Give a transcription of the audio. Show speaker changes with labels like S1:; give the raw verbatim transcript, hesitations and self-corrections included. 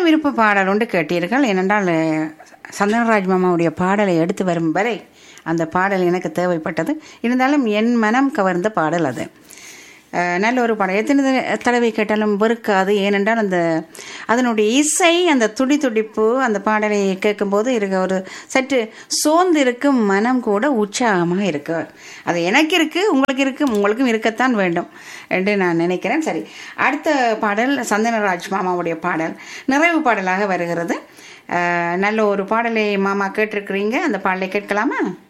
S1: விருப்ப பாடல் ஒன்று கேட்டீர்கள். ஏனென்றால் சந்தனராஜ் மாமாவுடைய பாடலை எடுத்து வரும் வரை அந்த பாடல் எனக்கு தேவைப்பட்டது. இருந்தாலும் என் மனம் கவர்ந்த பாடல் அது. நல்ல ஒரு பாடல், எத்தனை தடவை கேட்டாலும் வெறுக்காது. ஏனென்றால் அந்த அதனுடைய இசை, அந்த துடி துடிப்பு, அந்த பாடலை கேட்கும்போது இருக்க ஒரு சற்று சோர்ந்து இருக்கும் மனம் கூட உற்சாகமாக இருக்கு. அது எனக்கு இருக்குது, உங்களுக்கு இருக்குது, உங்களுக்கும் இருக்கத்தான் வேண்டும் என்று நான் நினைக்கிறேன். சரி, அடுத்த பாடல் சந்தனராஜ் மாமாவுடைய பாடல் நிறைவு பாடலாக வருகிறது. நல்ல ஒரு பாடலை மாமா கேட்டிருக்கிறீங்க, அந்த பாடலை கேட்கலாமா?